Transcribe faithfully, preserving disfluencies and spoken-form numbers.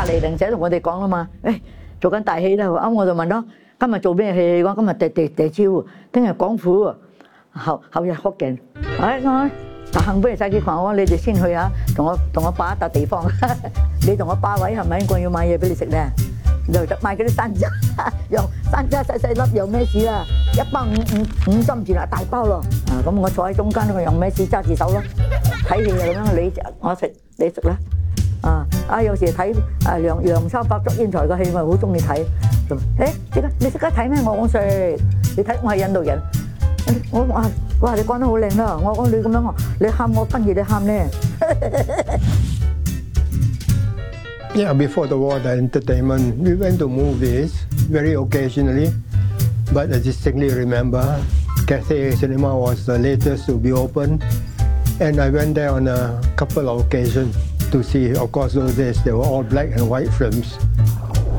離鄰舍同我哋講啦嘛，誒做緊大戲啦，咁我就問咯，今日做咩戲？我今日地地地招，聽日廣府，後後日福建，誒我就幸不如細幾群我，你哋先去啊，同我同我霸一笪地方，你同我霸位係咪？我要買嘢俾你食咧。又買嗰啲山楂，又山楂細細粒，又咩事啦？一包五五五針住啦，大包咯。啊，咁我坐喺中間，我用咩事揸住手咯？睇戲就咁樣，你我食你食啦。啊啊，有時睇啊梁梁山伯捉冤財嘅戲，我好中意睇。誒，點解你識得睇咩？我我食，你睇我係印度人。我話哇，你講得好靚啦！我講你咁樣，你喊我跟住你喊咧。 Yeah, before the war, the entertainment, we went to movies very occasionally, but I distinctly remember Cathay Cinema was the latest to be opened, and I went there on a couple of occasions to see. Of course, those days they were all black and white films.